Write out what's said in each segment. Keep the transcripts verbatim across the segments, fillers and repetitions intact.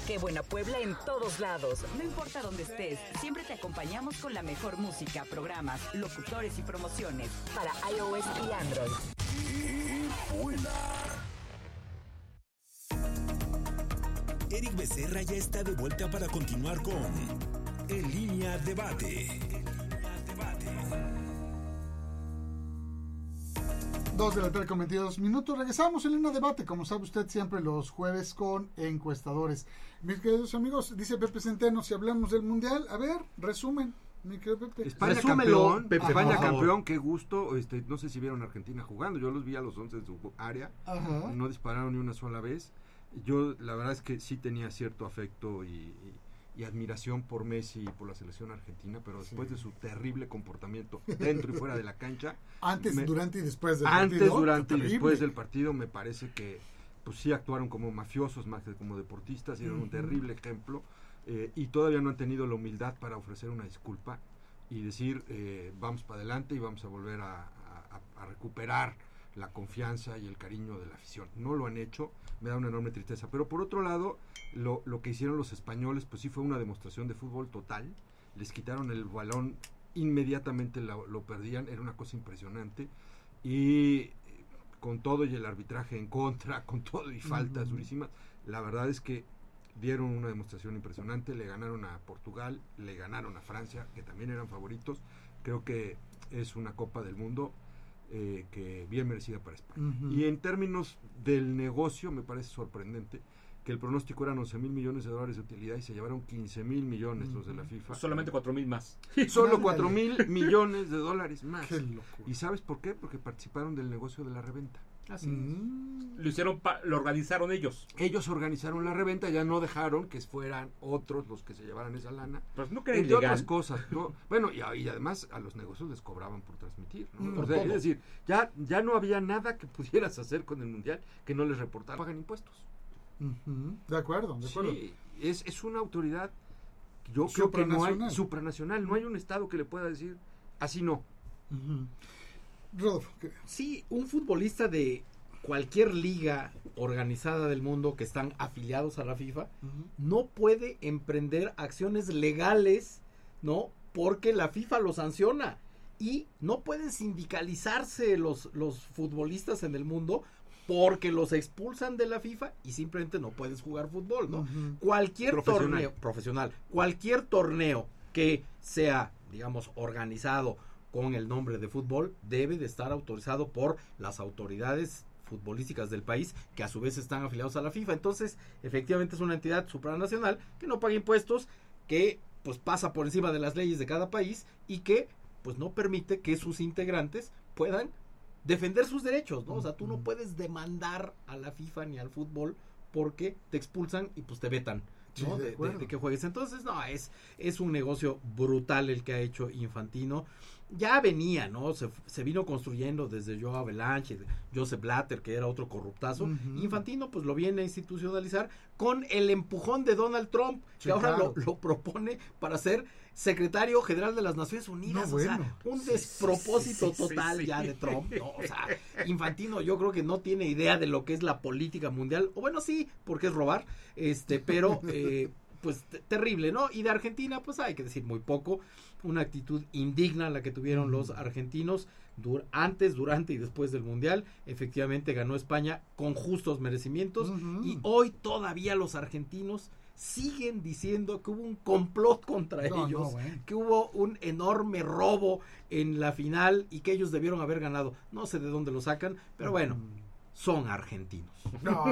Qué buena Puebla en todos lados. No importa dónde estés, siempre te acompañamos con la mejor música, programas, locutores y promociones para iOS y Android. ¡Qué buena! Eric Becerra ya está de vuelta para continuar con En Línea Debate. En Línea Debate. Dos de la tarde con veintidós minutos. Regresamos en Línea Debate, como sabe usted, siempre los jueves con encuestadores. Mis queridos amigos, dice Pepe Centeno, si hablamos del Mundial, a ver, resumen. Mi querido Pepe. España Resúmelo, campeón, Pepe, España por favor. campeón, qué gusto. Este, no sé si vieron a Argentina jugando, yo los vi a los once de su área. Ajá. No dispararon ni una sola vez. Yo la verdad es que sí tenía cierto afecto y, y, y admiración por Messi y por la selección argentina, pero después Sí. de su terrible comportamiento dentro y fuera de la cancha, Antes, me- durante y después del antes, partido. durante y Terrible. después del partido, me parece que pues sí actuaron como mafiosos más que como deportistas, y eran un Ujú. terrible ejemplo, eh, y todavía no han tenido la humildad para ofrecer una disculpa y decir eh, vamos para adelante y vamos a volver a, a, a recuperar la confianza y el cariño de la afición. No lo han hecho, me da una enorme tristeza. Pero por otro lado, lo, lo que hicieron los españoles, pues sí fue una demostración de fútbol total. Les quitaron el balón, inmediatamente lo, lo perdían, era una cosa impresionante. Y eh, con todo y el arbitraje en contra, con todo y faltas Ujú. durísimas, la verdad es que dieron una demostración impresionante, le ganaron a Portugal, le ganaron a Francia, que también eran favoritos. Creo que es una Copa del Mundo eh, que bien merecida para España. Ujú. Y en términos del negocio, me parece sorprendente que el pronóstico eran once mil millones de dólares de utilidad y se llevaron quince mil millones los de la FIFA. Solamente cuatro mil más. Solo Ándale. cuatro mil millones de dólares más. Qué locura. ¿Y sabes por qué? Porque participaron del negocio de la reventa. Así Mm. Lo hicieron, pa- lo organizaron ellos. Ellos organizaron la reventa, ya no dejaron que fueran otros los que se llevaran esa lana. Pues no que era Entre ilegal. otras cosas, ¿no? Bueno, y, y además a los negocios les cobraban por transmitir, ¿no? Mm, O sea, todo. es decir, ya, ya no había nada que pudieras hacer con el Mundial que no les reportaran. Pagan impuestos. Ujú. De acuerdo, de acuerdo. Sí, es, es una autoridad, yo creo que no hay, Supranacional. supranacional, no hay un estado que le pueda decir, así no. Ujú. Rodolfo, ¿qué? Sí, un futbolista de cualquier liga organizada del mundo que están afiliados a la FIFA Ujú. no puede emprender acciones legales, ¿no? Porque la FIFA lo sanciona. Y no pueden sindicalizarse los, los futbolistas en el mundo porque los expulsan de la FIFA y simplemente no puedes jugar fútbol, ¿no? Ujú. Cualquier Profesional. torneo profesional, cualquier torneo que sea, digamos, organizado con el nombre de fútbol, debe de estar autorizado por las autoridades futbolísticas del país, que a su vez están afiliados a la FIFA. Entonces, efectivamente es una entidad supranacional que no paga impuestos, que pues pasa por encima de las leyes de cada país y que pues no permite que sus integrantes puedan defender sus derechos, ¿no? O sea, tú no puedes demandar a la FIFA ni al fútbol porque te expulsan y pues te vetan, ¿no? Sí, de de, de- acuerdo. de que juegues. Entonces, no, es, es un negocio brutal el que ha hecho Infantino. Ya venía, ¿no? Se, se vino construyendo desde Joe Avalanche, Joseph Blatter, que era otro corruptazo. Ujú. Infantino, pues lo viene a institucionalizar con el empujón de Donald Trump, Sí, que ahora claro. lo, lo propone para ser secretario general de las Naciones Unidas. No, o sea, bueno. un Sí, despropósito sí, sí, sí, total sí. ya de Trump, ¿no? O sea, Infantino yo creo que no tiene idea de lo que es la política mundial. O bueno, sí, porque es robar, este, pero eh, pues te- terrible, ¿no? Y de Argentina, pues hay que decir muy poco. Una actitud indigna la que tuvieron los argentinos dur- antes, durante y después del Mundial. Efectivamente ganó España con justos merecimientos. Ujú. Y hoy todavía los argentinos siguen diciendo que hubo un complot contra No, no, ellos, bueno. que hubo un enorme robo en la final y que ellos debieron haber ganado. No sé de dónde lo sacan, pero bueno, son argentinos. No,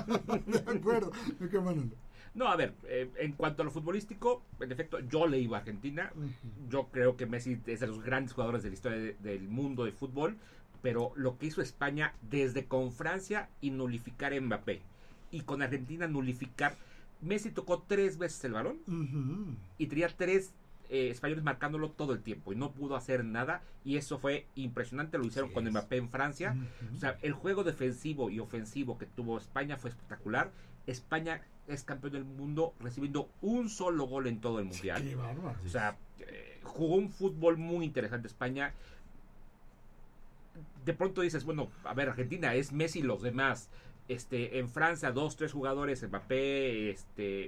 de acuerdo. ¿De qué manera? No, a ver, eh, en cuanto a lo futbolístico, en efecto, yo le iba a Argentina. Ujú. Yo creo que Messi es de los grandes jugadores de la historia de- del mundo de fútbol, pero lo que hizo España desde con Francia y nulificar a Mbappé y con Argentina nulificar, Messi tocó tres veces el balón Ujú. y tenía tres eh, españoles marcándolo todo el tiempo y no pudo hacer nada, y eso fue impresionante. Lo hicieron Así con es. Mbappé en Francia. Ujú. O sea, el juego defensivo y ofensivo que tuvo España fue espectacular. España es campeón del mundo recibiendo un solo gol en todo el mundial. Qué bárbaro. O sea, eh, jugó un fútbol muy interesante España. De pronto dices, bueno, a ver, Argentina es Messi y los demás. Este, en Francia, dos, tres jugadores, Mbappé, este,